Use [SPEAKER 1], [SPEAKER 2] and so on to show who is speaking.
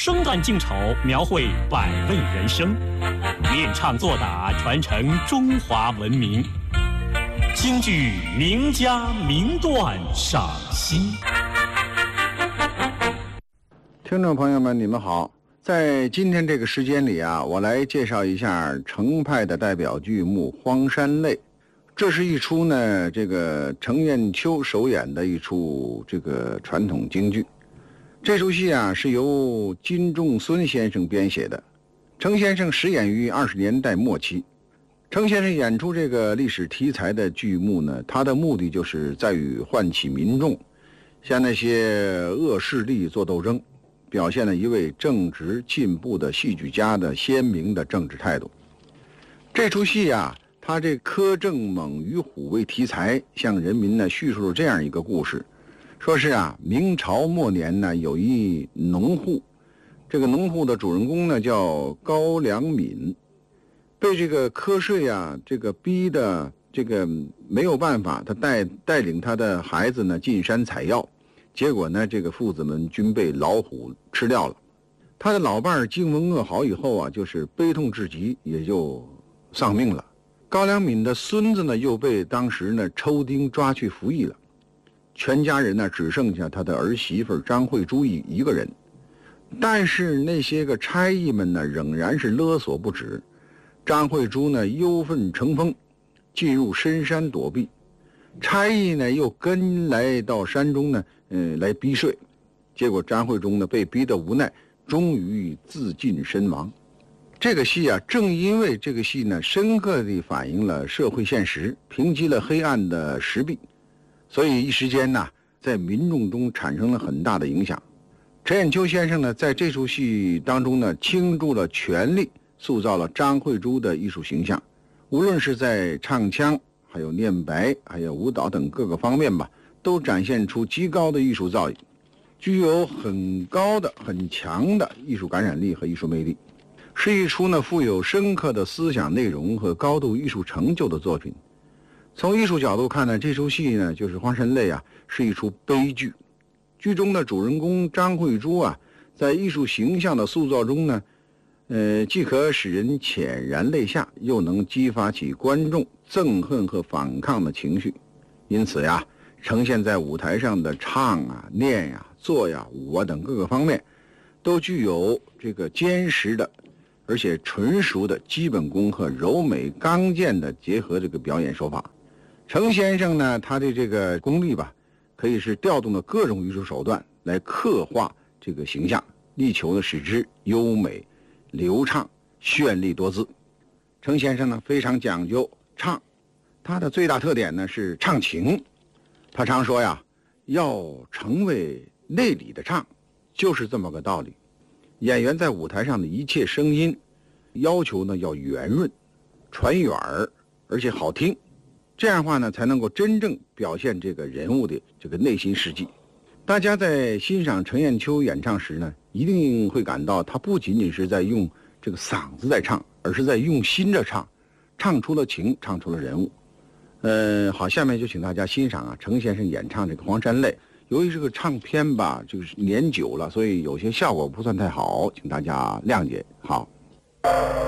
[SPEAKER 1] 生旦净丑，描绘百味人生，练唱作打，传承中华文明。京剧名家名段赏析。
[SPEAKER 2] 听众朋友们，你们好。在今天这个时间里啊，我来介绍一下程派的代表剧目《荒山泪》。这是一出呢，这个程砚秋首演的一出这个传统京剧。这出戏啊是由金仲孙先生编写的，程先生始演于20年代末期。程先生演出这个历史题材的剧目呢，他的目的就是在于唤起民众向那些恶势力做斗争，表现了一位正直进步的戏剧家的鲜明的政治态度。这出戏啊，他这苛政猛于虎为题材，向人民呢叙述了这样一个故事，说是啊，明朝末年呢，有一农户，这个农户的主人公呢叫高良敏，被这个瞌睡啊，这个逼的这个没有办法，他带领他的孩子呢进山采药，结果呢，这个父子们均被老虎吃掉了。他的老伴儿惊闻噩耗以后啊，就是悲痛至极，也就丧命了。高良敏的孙子呢，又被当时呢抽丁抓去服役了。全家人呢，只剩下他的儿媳妇张慧珠一个人。但是那些个差役们呢，仍然是勒索不止。张慧珠呢，忧愤成风，进入深山躲避。差役呢，又跟来到山中呢，来逼睡。结果张慧珠呢，被逼得无奈，终于自尽身亡。这个戏啊，正因为这个戏呢，深刻地反映了社会现实，平息了黑暗的时弊，所以一时间呢，在民众中产生了很大的影响。程砚秋先生呢，在这出戏当中呢，倾注了全力，塑造了张慧珠的艺术形象，无论是在唱腔、还有念白、还有舞蹈等各个方面吧，都展现出极高的艺术造诣，具有很高的、很强的艺术感染力和艺术魅力，是一出呢富有深刻的思想内容和高度艺术成就的作品。从艺术角度看呢，这出戏呢就是《荒山泪》啊，是一出悲剧。剧中的主人公张慧珠啊，在艺术形象的塑造中呢，既可使人潸然泪下，又能激发起观众憎恨和反抗的情绪。因此呀，呈现在舞台上的唱啊、念呀、做呀、舞啊等各个方面，都具有这个坚实的而且纯熟的基本功和柔美刚健的结合这个表演手法。程先生呢，他的这个功力吧，可以是调动了各种艺术手段来刻画这个形象，力求呢使之优美、流畅、绚丽多姿。程先生呢非常讲究唱，他的最大特点呢是唱情。他常说呀，要成为内里的唱，就是这么个道理。演员在舞台上的一切声音，要求呢要圆润、传远儿，而且好听。这样的话呢，才能够真正表现这个人物的这个内心世纪。大家在欣赏程砚秋演唱时呢，一定会感到他不仅仅是在用这个嗓子在唱，而是在用心着唱，唱出了情，唱出了人物。好，下面就请大家欣赏啊，程先生演唱这个《荒山泪》。由于这个唱片吧，就是年久了，所以有些效果不算太好，请大家谅解。好。